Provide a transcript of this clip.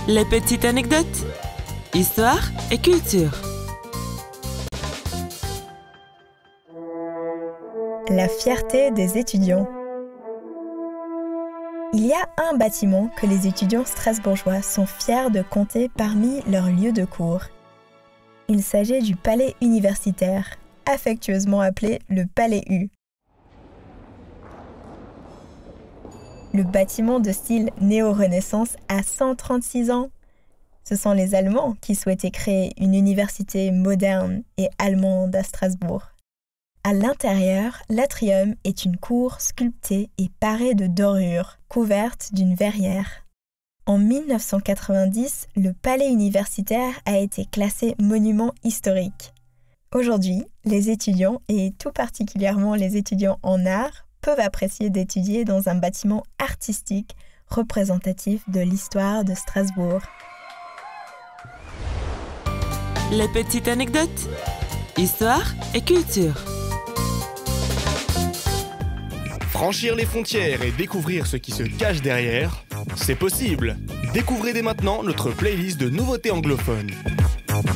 Les petites anecdotes, histoire et culture. La fierté des étudiants. Il y a un bâtiment que les étudiants strasbourgeois sont fiers de compter parmi leurs lieux de cours. Il s'agit du palais universitaire, affectueusement appelé le Palais U. Le bâtiment de style néo-renaissance a 136 ans. Ce sont les Allemands qui souhaitaient créer une université moderne et allemande à Strasbourg. À l'intérieur, l'atrium est une cour sculptée et parée de dorures, couverte d'une verrière. En 1990, le palais universitaire a été classé monument historique. Aujourd'hui, les étudiants, et tout particulièrement les étudiants en art, peuvent apprécier d'étudier dans un bâtiment artistique représentatif de l'histoire de Strasbourg. Les petites anecdotes, histoire et culture. Franchir les frontières et découvrir ce qui se cache derrière, c'est possible. Découvrez dès maintenant notre playlist de nouveautés anglophones.